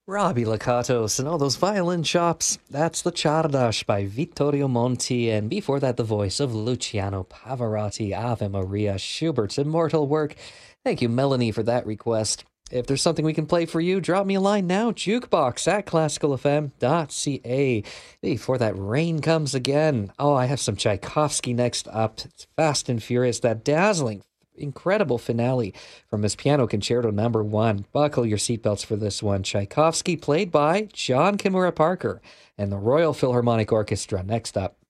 Robbie Lakatos and all those violin chops. That's the Czardash by Vittorio Monti, and before that, the voice of Luciano Pavarotti, Ave Maria, Schubert's immortal work. Thank you, Melanie, for that request. If there's something we can play for you, drop me a line now, jukebox at classicalfm.ca. Before that, Rain Comes Again. Oh, I have some Tchaikovsky next up. It's Fast and Furious, that dazzling incredible finale from his Piano Concerto Number 1. Buckle your seatbelts for this one. Tchaikovsky, played by John Kimura Parker and the Royal Philharmonic Orchestra. Next up.